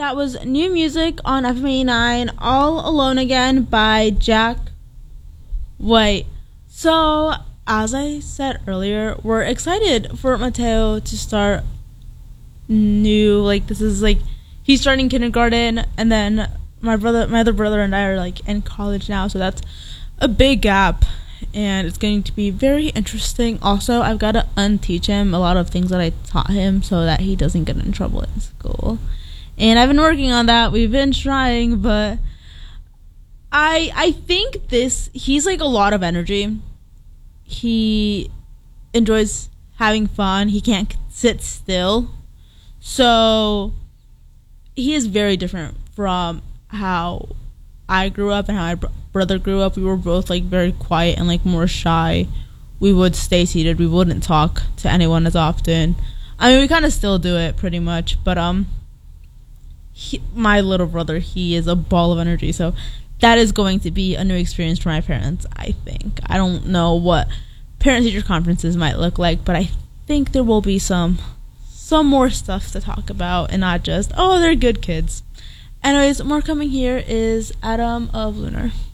That was new music on FM 89, All Alone Again by Jack White. So, as I said earlier, we're excited for Mateo to start new, this is he's starting kindergarten, and then my other brother and I are in college now, so that's a big gap, and it's going to be very interesting. Also, I've got to unteach him a lot of things that I taught him so that he doesn't get in trouble in school. And I've been working on that. We've been trying, but I think he's a lot of energy. He enjoys having fun. He can't sit still. So he is very different from how I grew up and how my brother grew up. We were both very quiet and more shy. We would stay seated. We wouldn't talk to anyone as often. I mean, we kind of still do it pretty much, but my little brother, he is a ball of energy, so that is going to be a new experience for my parents, I think. I don't know what parent-teacher conferences might look like, but I think there will be some more stuff to talk about and not just, oh, they're good kids. Anyways, more coming here is Adam of Lunar.